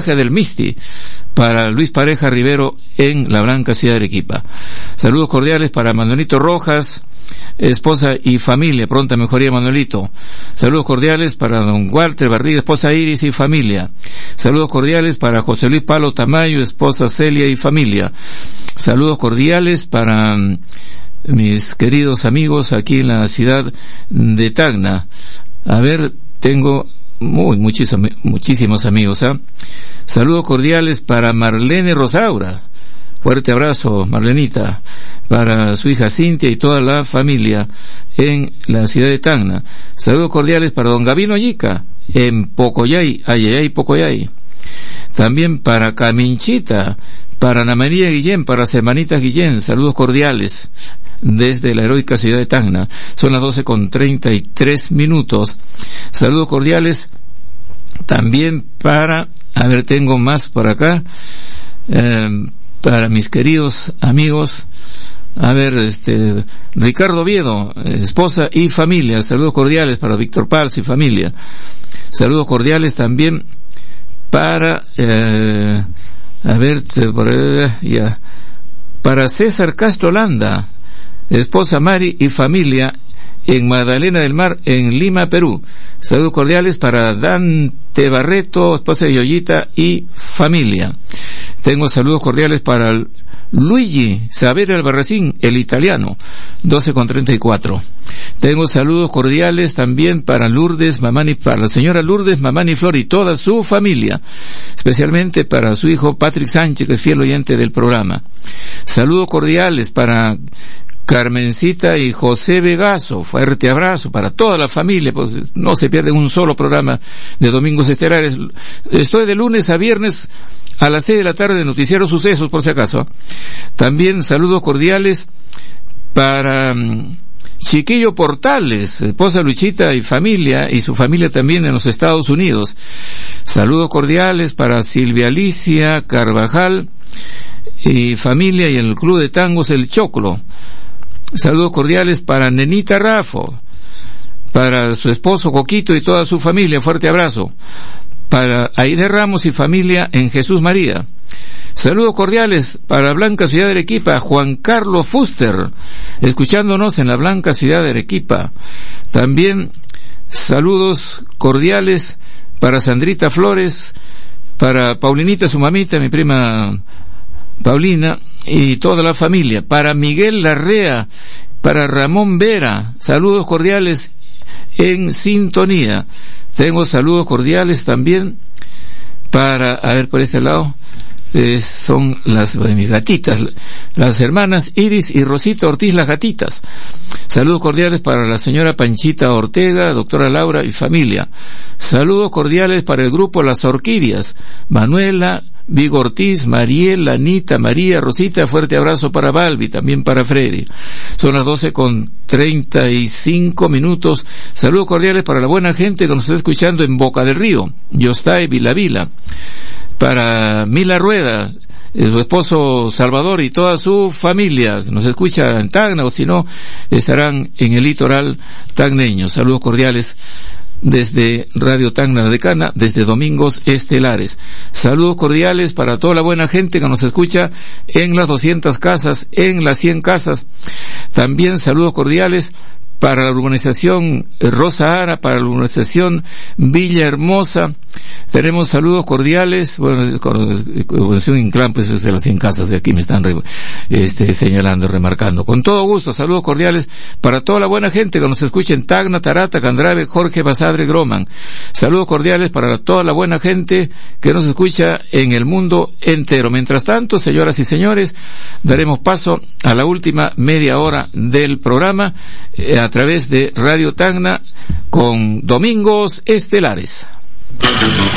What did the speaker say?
del Misti, para Luis Pareja Rivero en la blanca ciudad de Arequipa. Saludos cordiales para Manuelito Rojas, esposa y familia, pronta mejoría Manuelito. Saludos cordiales para don Walter Barriga, esposa Iris y familia. Saludos cordiales para José Luis Palo Tamayo, esposa Celia y familia. Saludos cordiales para mis queridos amigos aquí en la ciudad de Tacna. A ver, tengo muchísimos amigos, ¿eh? Saludos cordiales para Marlene Rosaura. Fuerte abrazo, Marlenita, para su hija Cintia y toda la familia en la ciudad de Tacna. Saludos cordiales para don Gabino Yica, en Pocoyay, Ayayay, Pocoyay. También para Caminchita, para Ana María Guillén, para Semanitas Guillén, saludos cordiales desde la heroica ciudad de Tacna. Son las 12:33. Saludos cordiales también para, a ver, tengo más por acá, para mis queridos amigos, a ver, Ricardo Oviedo, esposa y familia. Saludos cordiales para Víctor Pals y familia. Saludos cordiales también para, para César Castro Landa, esposa Mari y familia en Magdalena del Mar, en Lima, Perú. Saludos cordiales para Dante Barreto, esposa de Yoyita y familia. Tengo saludos cordiales para Luigi Saber Albarracín, el italiano, 12:34. Tengo saludos cordiales también para Lourdes Mamani, para la señora Lourdes Mamani Flor y toda su familia, especialmente para su hijo Patrick Sánchez, que es fiel oyente del programa. Saludos cordiales para Carmencita y José Vegaso, fuerte abrazo para toda la familia, pues no se pierde un solo programa de Domingos Estelares. Estoy de lunes a viernes a las 6 de la tarde, Noticiero Sucesos, por si acaso. También saludos cordiales para Chiquillo Portales, esposa Luchita y familia, y su familia también en los Estados Unidos. Saludos cordiales para Silvia Alicia Carvajal y familia y en el Club de Tangos El Choclo. Saludos cordiales para Nenita Rafo, para su esposo Coquito y toda su familia, fuerte abrazo. Para Aide Ramos y familia en Jesús María. Saludos cordiales para Blanca Ciudad de Arequipa, Juan Carlos Fuster, escuchándonos en la Blanca Ciudad de Arequipa. También saludos cordiales para Sandrita Flores, para Paulinita, su mamita, mi prima Paulina, y toda la familia. Para Miguel Larrea, para Ramón Vera, saludos cordiales en sintonía. Tengo saludos cordiales también para, a ver por este lado, son mis gatitas, las hermanas Iris y Rosita Ortiz, las gatitas. Saludos cordiales para la señora Panchita Ortega, doctora Laura y familia. Saludos cordiales para el grupo Las Orquídeas, Manuela, Vigo Ortiz, Mariel, Anita, María, Rosita, fuerte abrazo para Balbi, también para Freddy. Son las 12:35. Saludos cordiales para la buena gente que nos está escuchando en Boca del Río, Yostay, Vila. Para Mila Rueda, su esposo Salvador y toda su familia, que nos escucha en Tacna, o si no, estarán en el litoral tacneño. Saludos cordiales desde Radio Tacna de Cana, desde Domingos Estelares. Saludos cordiales para toda la buena gente que nos escucha en las 200 casas, en las 100 casas. También saludos cordiales para la urbanización Rosa Ara, para la urbanización Villa Hermosa. Tenemos saludos cordiales, bueno, urbanización Inclán, pues es de las 100 casas, de aquí me están señalando, remarcando. Con todo gusto, saludos cordiales para toda la buena gente que nos escucha en Tacna, Tarata, Candrave, Jorge Basadre, Groman. Saludos cordiales para toda la buena gente que nos escucha en el mundo entero. Mientras tanto, señoras y señores, daremos paso a la última media hora del programa, a través de Radio Tacna con Domingos Estelares.